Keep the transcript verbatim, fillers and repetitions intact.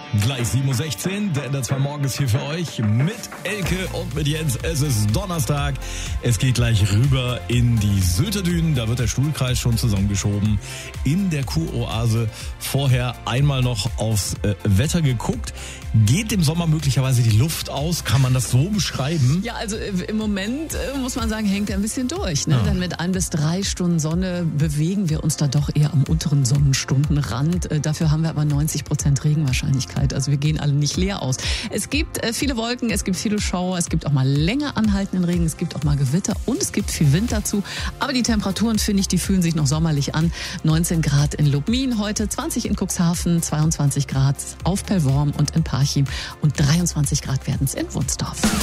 Gleich sieben Uhr sechzehn, der Ender zwei morgens hier für euch mit Elke und mit Jens. Es ist Donnerstag. Es geht gleich rüber in die Sylterdünen. Da wird der Stuhlkreis schon zusammengeschoben. In der Kuroase vorher einmal noch aufs äh, Wetter geguckt. Geht dem Sommer möglicherweise die Luft aus? Kann man das so beschreiben? Ja, also im Moment äh, muss man sagen, hängt er ein bisschen durch. Ne? Ja. Dann mit ein bis drei Stunden Sonne bewegen wir uns da doch eher am unteren Sonnenstundenrand. Äh, dafür haben wir aber neunzig Prozent Regenwahrscheinlichkeit. Also wir gehen alle nicht leer aus. Es gibt äh, viele Wolken, es gibt viele Schauer, es gibt auch mal länger anhaltenden Regen, es gibt auch mal Gewitter und es gibt viel Wind dazu. Aber die Temperaturen, finde ich, die fühlen sich noch sommerlich an. neunzehn Grad in Lubmin heute, zwanzig in Cuxhaven, zweiundzwanzig Grad auf Pellworm und in Parchim und dreiundzwanzig Grad werden es in Wunsdorf.